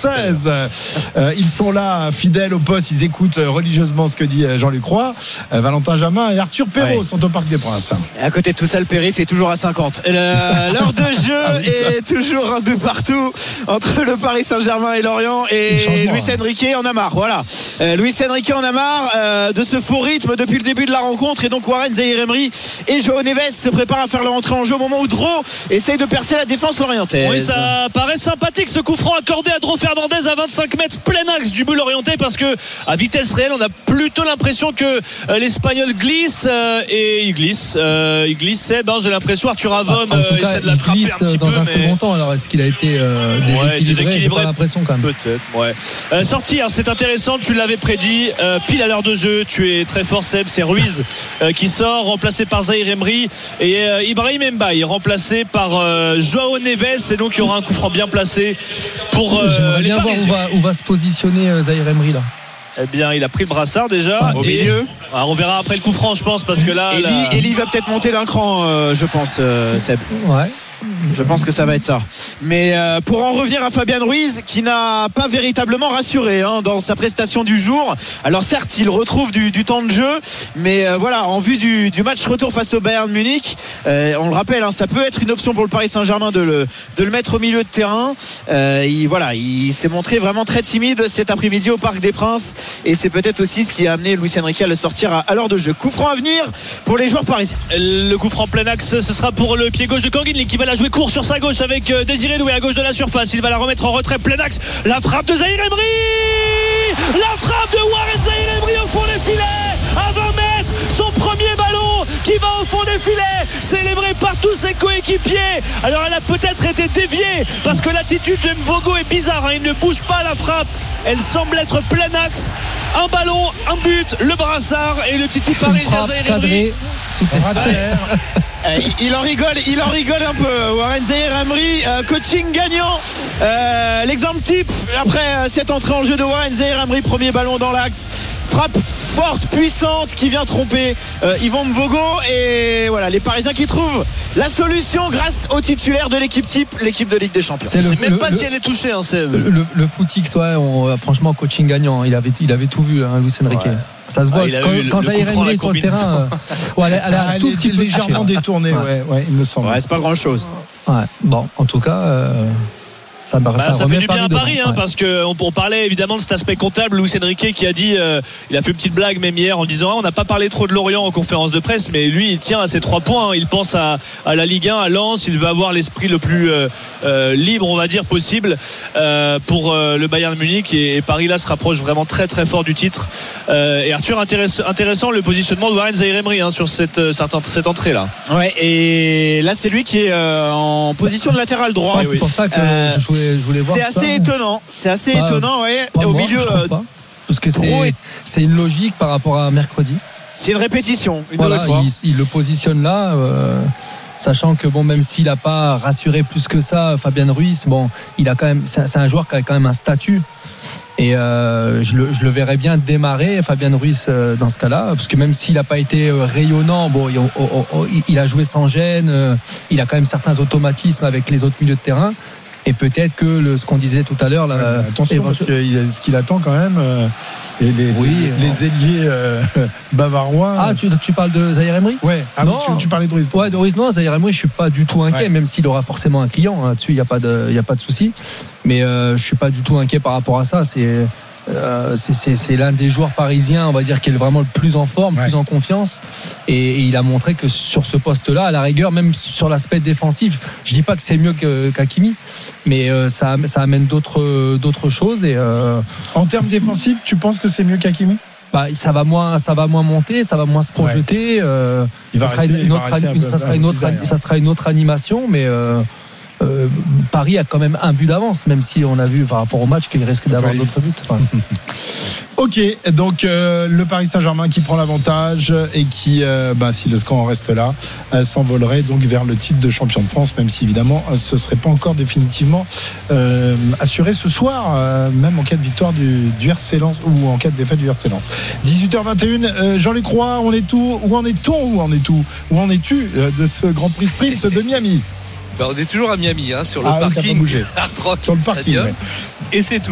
française. Ils sont là, fidèles au poste, ils écoutent religieusement ce que dit Jean-Luc Roy. Valentin Jamin et Arthur Perrault sont au Parc des Princes. Et à côté de tout ça, le périph' est toujours à 50. L'heure de jeu est toujours un peu partout entre le Paris Saint-Germain et Lorient, et Luis Enrique en a marre. Voilà. Luis Enrique en a marre de ce faux rythme depuis le début de la rencontre, et donc Warren Zaïre-Emery et João Neves se préparent à faire leur entrée en jeu au moment où Dro essaye de percer la défense lorientaise. Oui, ça paraît sympathique ce coup franc accordé à Dro Fernandez à 25 mètres plein axe du but lorientais, parce que à vitesse réelle on a plutôt l'impression que l'Espagnol glisse et il glisse j'ai l'impression. Arthur Avom essaie de l'attraper un petit peu dans un second temps. Alors est-ce qu'il a été déséquilibré? J'ai pas l'impression quand même. Peut-être sortie, c'est intéressant, tu l'avais prédit, pile à l'heure de jeu. Tu es très fort Seb, c'est Ruiz qui sort, remplacé par Zaïre-Emery, et Ibrahim Mbaye remplacé par João Neves, et donc il y aura un coup franc bien placé pour les bien Parisiens. voir où va se positionner Zaïre-Emery là. Eh bien, il a pris le brassard déjà au milieu. Alors, on verra après le coup franc, je pense, parce que là, Elie va peut-être monter d'un cran, je pense, Seb. Ouais. Je pense que ça va être ça. Mais pour en revenir à Fabian Ruiz, qui n'a pas véritablement rassuré dans sa prestation du jour. Alors certes, il retrouve du temps de jeu, mais voilà, en vue du match retour face au Bayern de Munich, on le rappelle, ça peut être une option pour le Paris Saint-Germain de le mettre au milieu de terrain. Il s'est montré vraiment très timide cet après-midi au Parc des Princes, et c'est peut-être aussi ce qui a amené Luis Enrique à le sortir à l'heure de jeu. Coup franc à venir pour les joueurs parisiens. Le coup franc plein axe, ce sera pour le pied gauche de Kanguin, qui va la jouer court sur sa gauche avec Désiré Doué à gauche de la surface. Il va la remettre en retrait plein axe. La frappe de Zaïre-Emery, la frappe de Warren Zaïre-Emery au fond des filets à 20 mètres, son premier ballon qui va au fond des filets, célébré par tous ses coéquipiers. Alors elle a peut-être été déviée parce que l'attitude de Mvogo est bizarre, il ne bouge pas la frappe, elle semble être plein axe. Un ballon, un but, le brassard et le petit parisien Zaïre-Emery. Il en rigole un peu. Warren Zaïre-Emery, coaching gagnant. L'exemple type après cette entrée en jeu de Warren Zaïre-Emery, premier ballon dans l'axe. Frappe forte, puissante, qui vient tromper Yvan Mvogo, et voilà, les Parisiens qui trouvent la solution grâce au titulaire de l'équipe type, l'équipe de Ligue des Champions. Je sais même pas si elle est touchée, le footix, franchement, coaching gagnant, il avait tout vu, Luis Enrique. Ouais. Ça se voit quand Zaïre-Emery est sur le terrain. Elle a tout petit peu légèrement détournée, il me semble. C'est pas grand chose. Ouais, bon, en tout cas. Ça fait du bien à Paris, parce qu'on parlait évidemment de cet aspect comptable. Luis Enrique qui a dit, il a fait une petite blague même hier en disant on n'a pas parlé trop de Lorient en conférence de presse, mais lui il tient à ses 3 points, il pense à la Ligue 1, à Lens, il va avoir l'esprit le plus libre, on va dire, possible pour le Bayern de Munich, et Paris là se rapproche vraiment très très fort du titre. Et Arthur, intéressant le positionnement de Warren Zaïre-Emery cette entrée là. Ouais, et là c'est lui qui est en position de latéral droit. C'est pour ça que je voulais voir ça. C'est assez étonnant, au milieu. Je trouve pas, parce que c'est une logique par rapport à mercredi. C'est une répétition. Il le positionne là, sachant que même s'il n'a pas rassuré plus que ça, Fabian Ruiz, il a quand même, c'est un joueur qui a quand même un statut. Et je le verrais bien démarrer, Fabian Ruiz, dans ce cas-là, parce que même s'il n'a pas été rayonnant, il a joué sans gêne, il a quand même certains automatismes avec les autres milieux de terrain. Et peut-être que ce qu'on disait tout à l'heure là, attention, parce que ce qu'il attend quand même, et les ailiers bavarois. Tu parles de Zaïre-Emery? Ouais. Tu parlais de Ruiz. Ouais, de Ruiz. Non, Zaïre-Emery, je suis pas du tout inquiet, même s'il aura forcément un client là-dessus, il y a pas de souci. Mais je suis pas du tout inquiet par rapport à ça. C'est l'un des joueurs parisiens, on va dire, qui est vraiment le plus en forme, plus en confiance, et il a montré que sur ce poste-là, à la rigueur, même sur l'aspect défensif, je dis pas que c'est mieux qu'Hakimi, mais ça amène d'autres choses. Et en termes défensifs, tu penses que c'est mieux qu'Hakimi? Ça va moins monter, ça va moins se projeter. Ça sera une autre animation, mais Paris a quand même un but d'avance, même si on a vu par rapport au match qu'il risque d'avoir d'autres buts. Ok, donc le Paris Saint-Germain qui prend l'avantage et qui, si le score en reste là, s'envolerait donc vers le titre de champion de France, même si évidemment ce ne serait pas encore définitivement assuré ce soir, même en cas de victoire du RC Lens ou en cas de défaite du RC Lens. 18h21, Jean-Luc Roy, où en es-tu de ce Grand Prix Sprint de Miami? On est toujours à Miami, sur le parking Hard Rock sur le parking, et c'est tout.